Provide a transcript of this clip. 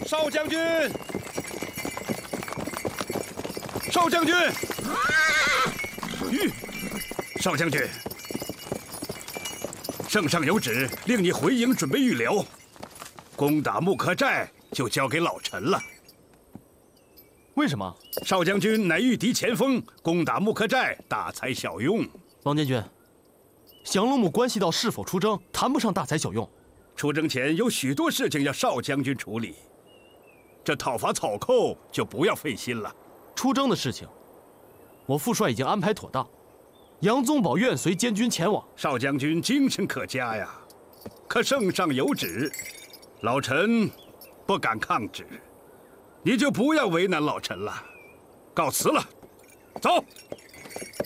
少将军，少将军，少将军，圣上有旨，令你回营准备预疗，攻打木刻寨就交给老臣了。 为什么？ 少将军乃御敌前锋，攻打木刻寨大材小用。 王监军，降龙木关系到是否出征，谈不上大材小用。 出征前有许多事情要少将军处理，这讨伐草寇就不要费心了。 出征的事情，我副帅已经安排妥当，杨宗保愿随监军前往。 少将军精神可嘉呀，可圣上有旨，老臣不敢抗旨，你就不要为难老臣了。告辞了，走。